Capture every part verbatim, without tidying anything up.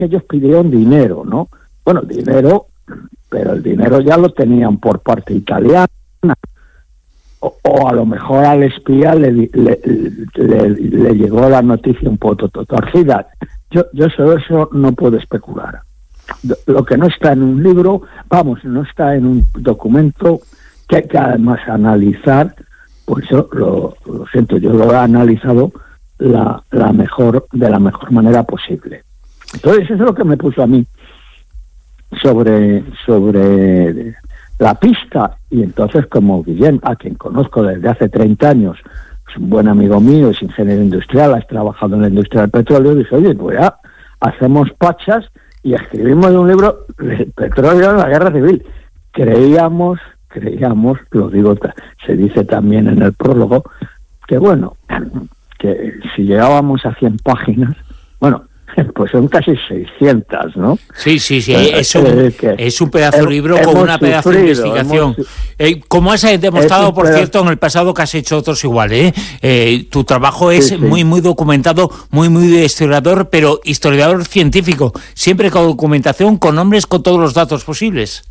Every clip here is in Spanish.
ellos pidieron dinero, ¿no? Bueno, dinero, pero el dinero ya lo tenían por parte italiana. O, o a lo mejor al espía le, le, le, le llegó la noticia un poco torcida. Yo, yo sobre eso no puedo especular. Lo que no está en un libro, vamos, no está en un documento que hay que además analizar, pues yo lo, lo siento, yo lo he analizado la, la mejor de la mejor manera posible. Entonces eso es lo que me puso a mí sobre sobre la pista, y entonces como Guillem, a quien conozco desde hace treinta años, es un buen amigo mío, es ingeniero industrial, has trabajado en la industria del petróleo, dije, oye, pues ya hacemos pachas y escribimos un libro de petróleo en la guerra civil. Creíamos, creíamos, lo digo, se dice también en el prólogo, que bueno, que si llegábamos a cien páginas, bueno, pues son casi seiscientas, ¿no? Sí, sí, sí, es un, eh, es un pedazo de libro con una pedazo sufrido, de investigación. Hemos, eh, como has demostrado, por cierto, en el pasado que has hecho otros iguales, ¿eh? Eh, tu trabajo es sí, sí. muy, muy documentado, muy, muy de historiador, pero historiador científico, siempre con documentación, con nombres, con todos los datos posibles.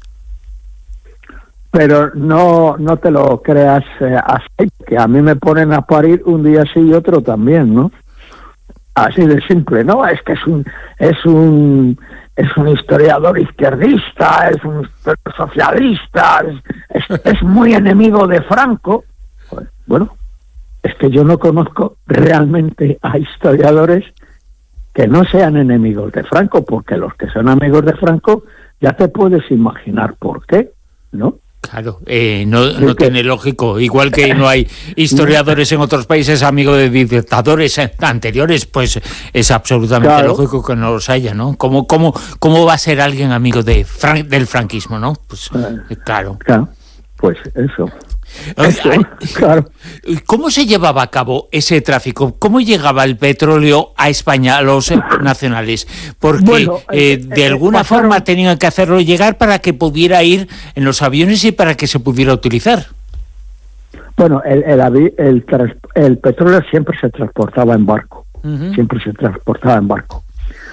Pero no no te lo creas eh, así, que a mí me ponen a parir un día sí y otro también, ¿no? Así de simple, ¿no? Es que es un es un es un historiador izquierdista, es un socialista, es, es, es muy enemigo de Franco. Bueno, es que yo no conozco realmente a historiadores que no sean enemigos de Franco, porque los que son amigos de Franco ya te puedes imaginar por qué, ¿no? Claro, eh, no, no tiene lógico, igual que no hay historiadores en otros países amigos de dictadores anteriores, pues es absolutamente claro. lógico que no los haya, ¿no? ¿Cómo, cómo, cómo va a ser alguien amigo de Fran- del franquismo, no? Pues eh, claro. Claro, pues eso. Eso, claro. ¿Cómo se llevaba a cabo ese tráfico? ¿Cómo llegaba el petróleo a España, a los nacionales? Porque bueno, eh, de eh, alguna pasaron... forma tenían que hacerlo llegar para que pudiera ir en los aviones y para que se pudiera utilizar. Bueno, el, el, el, el, el petróleo siempre se transportaba en barco, uh-huh. siempre se transportaba en barco.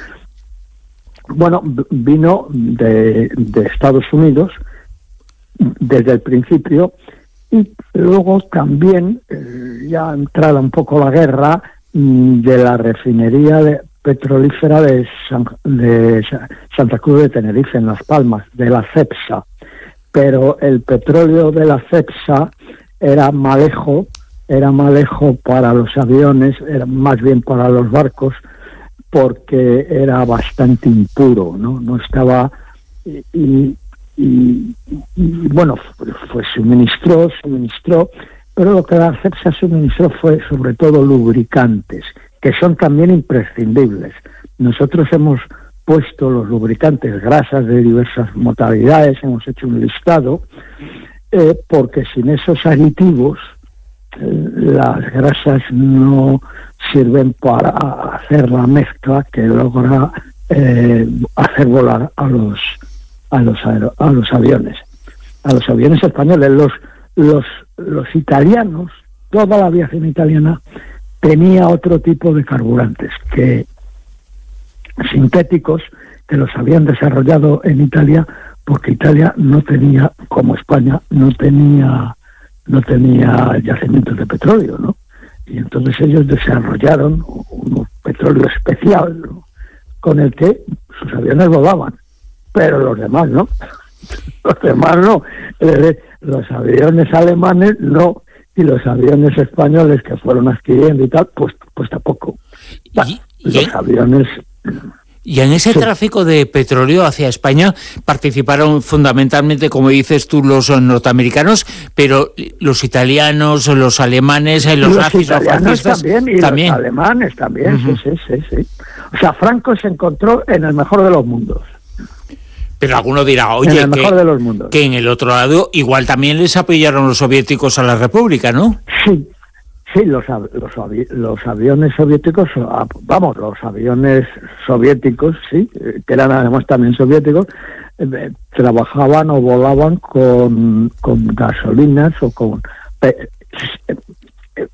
Bueno, vino de, de Estados Unidos desde el principio. Y luego también, eh, ya entrada un poco la guerra, de la refinería de, petrolífera de, San, de Santa Cruz de Tenerife, en Las Palmas, de la CEPSA. Pero el petróleo de la CEPSA era malejo, era malejo para los aviones, era más bien para los barcos, porque era bastante impuro, ¿no? No estaba... Y, y, Y, y bueno, pues suministró, suministró, pero lo que la CEPSA suministró fue sobre todo lubricantes, que son también imprescindibles. Nosotros hemos puesto los lubricantes, grasas de diversas modalidades, hemos hecho un listado, eh, porque sin esos aditivos eh, las grasas no sirven para hacer la mezcla que logra eh, hacer volar a los a los aer- a los aviones, a los aviones españoles. Los los los italianos, toda la aviación italiana tenía otro tipo de carburantes que sintéticos que los habían desarrollado en Italia, porque Italia no tenía, como España, no tenía no tenía yacimientos de petróleo, ¿no? Y entonces ellos desarrollaron un petróleo especial, ¿no?, con el que sus aviones volaban. Pero los demás no, los demás no, los aviones alemanes no, y los aviones españoles que fueron adquiriendo y tal, pues pues tampoco. ¿Y, y los aviones... Y en ese sí. tráfico de petróleo hacia España participaron fundamentalmente, como dices tú, los norteamericanos, pero los italianos, los alemanes, los, los nazis, italianos los también, y también. los alemanes también, uh-huh. sí, sí, sí, sí. O sea, Franco se encontró en el mejor de los mundos. Pero alguno dirá, oye, en que, de los mundos. que en el otro lado igual también les apoyaron los soviéticos a la República, ¿no? Sí, sí, los, los, avi- los aviones soviéticos, vamos, los aviones soviéticos, sí, que eran además también soviéticos, eh, trabajaban o volaban con, con gasolinas o con eh, eh, eh,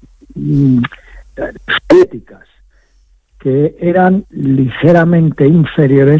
soviéticas, que eran ligeramente inferiores